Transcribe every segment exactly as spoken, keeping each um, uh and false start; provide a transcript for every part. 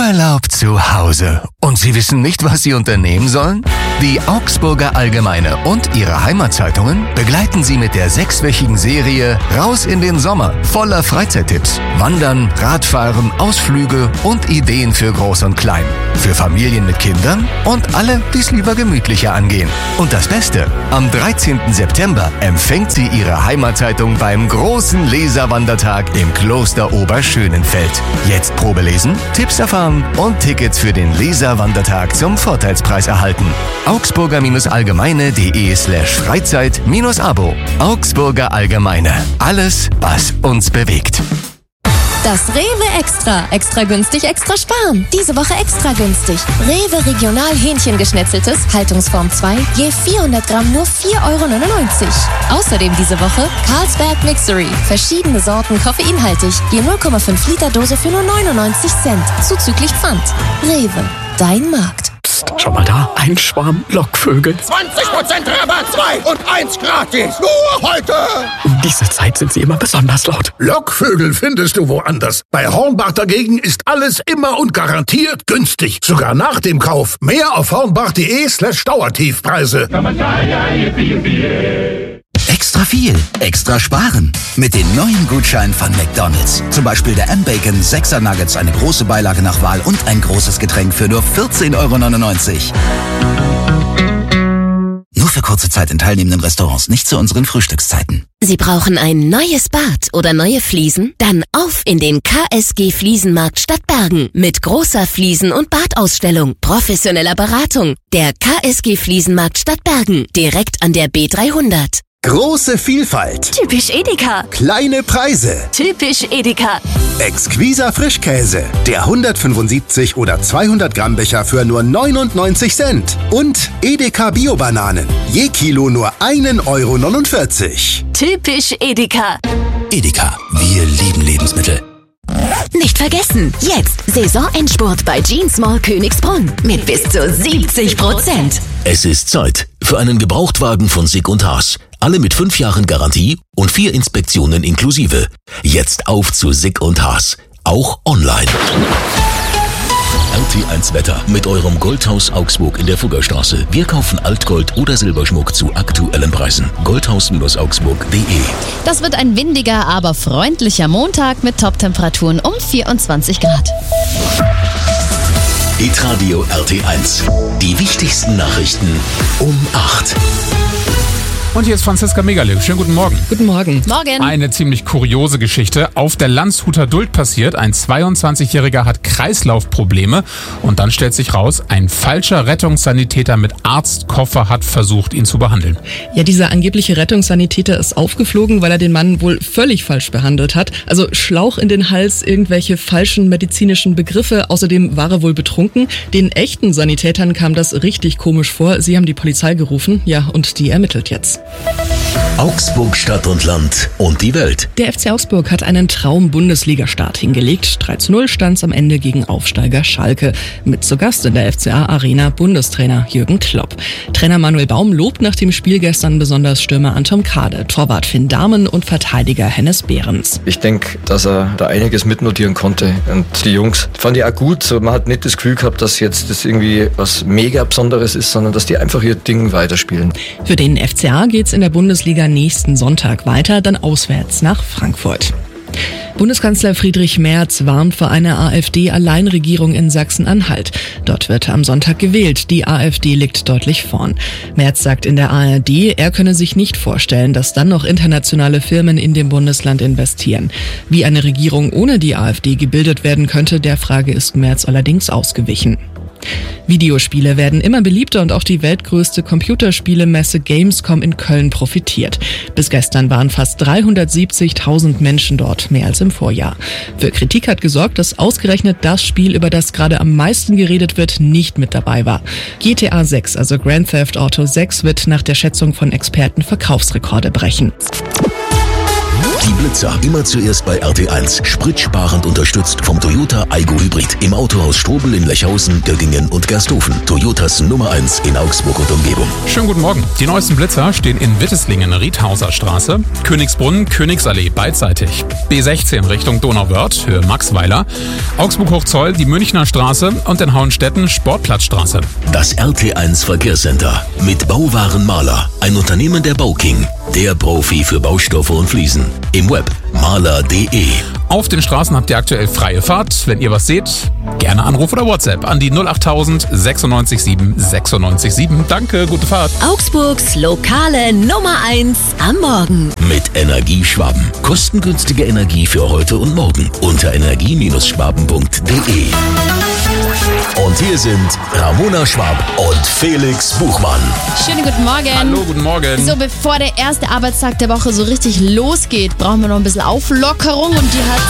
Urlaub zu Hause. Und Sie wissen nicht, was Sie unternehmen sollen? Die Augsburger Allgemeine und ihre Heimatzeitungen begleiten Sie mit der sechswöchigen Serie Raus in den Sommer voller Freizeittipps, Wandern, Radfahren, Ausflüge und Ideen für Groß und Klein. Für Familien mit Kindern und alle, die es lieber gemütlicher angehen. Und das Beste, am dreizehnten September empfängt sie Ihre Heimatzeitung beim großen Leserwandertag im Kloster Oberschönenfeld. Jetzt Probe lesen, Tipps erfahren und Tickets für den Leserwandertag zum Vorteilspreis erhalten. Augsburger-allgemeine.de slash Freizeit-Abo. Augsburger Allgemeine. Alles, was uns bewegt. Das Rewe Extra. Extra günstig, extra sparen. Diese Woche extra günstig. Rewe Regional Hähnchengeschnetzeltes, Haltungsform zwei, je vierhundert Gramm nur vier Euro neunundneunzig. Außerdem diese Woche Carlsberg Mixery. Verschiedene Sorten koffeinhaltig. Je null Komma fünf Liter Dose für nur neunundneunzig Cent. Zuzüglich Pfand. Rewe. Dein Markt. Psst, schau mal da. Ein Schwarm Lockvögel. zwanzig Prozent Rabatt, zwei und eins gratis. Nur heute. Um diese Zeit sind sie immer besonders laut. Lockvögel findest du woanders. Bei Hornbach dagegen ist alles immer und garantiert günstig. Sogar nach dem Kauf. Mehr auf hornbach.de slash Dauertiefpreise. Extra viel, extra sparen. Mit den neuen Gutscheinen von McDonald's. Zum Beispiel der M-Bacon sechser Nuggets, eine große Beilage nach Wahl und ein großes Getränk für nur vierzehn Euro neunundneunzig. Nur für kurze Zeit in teilnehmenden Restaurants, nicht zu unseren Frühstückszeiten. Sie brauchen ein neues Bad oder neue Fliesen? Dann auf in den K S G Fliesenmarkt Stadtbergen mit großer Fliesen- und Badausstellung, professioneller Beratung. Der K S G Fliesenmarkt Stadtbergen, direkt an der B dreihundert. Große Vielfalt. Typisch Edeka. Kleine Preise. Typisch Edeka. Exquiser Frischkäse. Der hundertfünfundsiebzig oder zweihundert Gramm Becher für nur neunundneunzig Cent. Und Edeka Bio-Bananen. Je Kilo nur ein Euro neunundvierzig. Typisch Edeka. Edeka, wir lieben Lebensmittel. Nicht vergessen, jetzt Saisonendspurt bei Jeans Mall Königsbrunn mit bis zu siebzig Prozent. Es ist Zeit für einen Gebrauchtwagen von Sick und Haas. Alle mit fünf Jahren Garantie und vier Inspektionen inklusive. Jetzt auf zu Sick und Haas. Auch online. R T eins Wetter mit eurem Goldhaus Augsburg in der Fuggerstraße. Wir kaufen Altgold oder Silberschmuck zu aktuellen Preisen. goldhaus Augsburg punkt de. Das wird ein windiger, aber freundlicher Montag mit Top-Temperaturen um vierundzwanzig Grad. Hitradio R T eins. Die wichtigsten Nachrichten um acht. Und hier ist Franziska Megale. Schönen guten Morgen. Guten Morgen. Morgen. Eine ziemlich kuriose Geschichte. Auf der Landshuter Duld passiert. Ein zweiundzwanzigjähriger hat Kreislaufprobleme. Und dann stellt sich raus, ein falscher Rettungssanitäter mit Arztkoffer hat versucht, ihn zu behandeln. Ja, dieser angebliche Rettungssanitäter ist aufgeflogen, weil er den Mann wohl völlig falsch behandelt hat. Also Schlauch in den Hals, irgendwelche falschen medizinischen Begriffe. Außerdem war er wohl betrunken. Den echten Sanitätern kam das richtig komisch vor. Sie haben die Polizei gerufen. Ja, und die ermittelt jetzt. Augsburg, Stadt und Land und die Welt. Der F C Augsburg hat einen Traum-Bundesliga-Start hingelegt. drei zu null stand es am Ende gegen Aufsteiger Schalke. Mit zu Gast in der F C A-Arena Bundestrainer Jürgen Klopp. Trainer Manuel Baum lobt nach dem Spiel gestern besonders Stürmer Anton Kade, Torwart Finn Dahmen und Verteidiger Hennes Behrens. Ich denke, dass er da einiges mitnotieren konnte. Und die Jungs fand ich auch gut. So, man hat nicht das Gefühl gehabt, dass jetzt das irgendwie was mega Besonderes ist, sondern dass die einfach ihr Ding weiterspielen. Für den F C A geht's in der Bundesliga nächsten Sonntag weiter, dann auswärts nach Frankfurt. Bundeskanzler Friedrich Merz warnt vor einer AfD-Alleinregierung in Sachsen-Anhalt. Dort wird am Sonntag gewählt. Die AfD liegt deutlich vorn. Merz sagt in der A R D, er könne sich nicht vorstellen, dass dann noch internationale Firmen in dem Bundesland investieren. Wie eine Regierung ohne die AfD gebildet werden könnte, der Frage ist Merz allerdings ausgewichen. Videospiele werden immer beliebter und auch die weltgrößte Computerspielemesse Gamescom in Köln profitiert. Bis gestern waren fast dreihundertsiebzigtausend Menschen dort, mehr als im Vorjahr. Für Kritik hat gesorgt, dass ausgerechnet das Spiel, über das gerade am meisten geredet wird, nicht mit dabei war. G T A sechs, also Grand Theft Auto sechs, wird nach der Schätzung von Experten Verkaufsrekorde brechen. Die Blitzer, immer zuerst bei R T eins. Spritsparend unterstützt vom Toyota Aygo Hybrid. Im Autohaus Strobel in Lechhausen, Göggingen und Gersthofen. Toyotas Nummer eins in Augsburg und Umgebung. Schönen guten Morgen. Die neuesten Blitzer stehen in Witteslingen, Riedhauser Straße, Königsbrunn, Königsallee beidseitig. B sechzehn Richtung Donauwörth, Höhe Maxweiler, Augsburg-Hochzoll, die Münchner Straße und in Hauenstetten Sportplatzstraße. Das R T eins Verkehrscenter mit Bauwaren Maler, ein Unternehmen der Bauking, der Profi für Baustoffe und Fliesen. Im Web maler punkt de. Auf den Straßen habt ihr aktuell freie Fahrt. Wenn ihr was seht, gerne Anruf oder WhatsApp an die null achttausend sechsundneunzig sieben sechsundneunzig sieben. Danke, gute Fahrt. Augsburgs lokale Nummer eins am Morgen. Mit Energieschwaben. Kostengünstige Energie für heute und morgen unter energie schwaben punkt de. Und hier sind Ramona Schwab und Felix Buchmann. Schönen guten Morgen. Hallo, guten Morgen. So, bevor der erste Arbeitstag der Woche so richtig losgeht, brauchen wir noch ein bisschen Auflockerung und die hat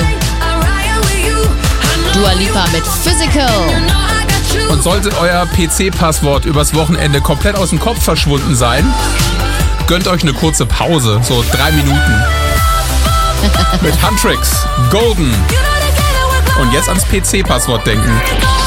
sie. Dua Lipa mit Physical. Und sollte euer P C-Passwort übers Wochenende komplett aus dem Kopf verschwunden sein, gönnt euch eine kurze Pause, so drei Minuten. Mit Huntrix, Golden. Und jetzt ans P C-Passwort denken.